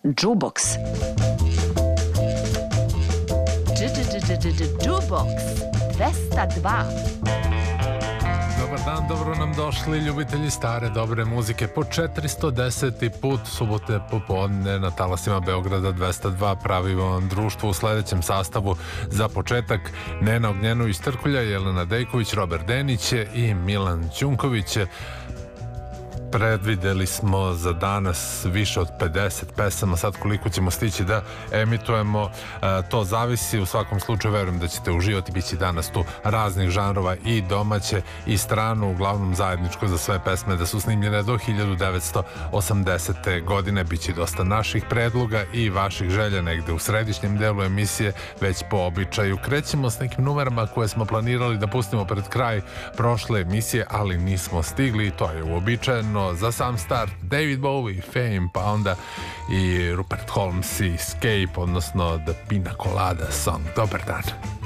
Jukebox. Jukebox 202. Dobar dan, dobro nam došli ljubitelji stare dobre muzike po 410. put subote popodne na talasima Beograda 202. Pravimo vam društvo u sledećem sastavu. Za početak Nena Ognjenović Trkulja, Jelena Dejković, Robert Denić i Milan Ćunković. Predvideli smo za danas više od 50 pesama, sad koliko ćemo stići da emitujemo, to zavisi. U svakom slučaju verujem da ćete uživati, bit će danas tu raznih žanrova i domaće i stranu, uglavnom zajedničko za sve pesme da su snimljene do 1980. godine. Biće dosta naših predloga i vaših želja negde u središnjem delu emisije, već po običaju. Krećemo s nekim numerama koje smo planirali da pustimo pred kraj prošle emisije, ali nismo stigli, to je uobičajeno. Za sam start David Bowie, Fame, pa onda i Rupert Holmes i Escape, odnosno The Pina Colada Song. Dobar dan.